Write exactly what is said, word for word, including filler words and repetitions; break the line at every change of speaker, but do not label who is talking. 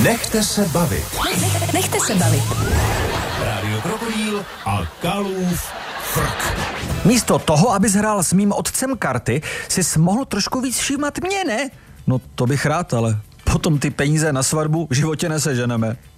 Nechte se bavit.
Nechte se bavit.
Rádio Krokodýl a Kalův frk.
Místo toho, abys hrál s mým otcem karty, jsi mohl trošku víc všímat mě, ne? No to bych rád, ale potom ty peníze na svatbu v životě neseženeme.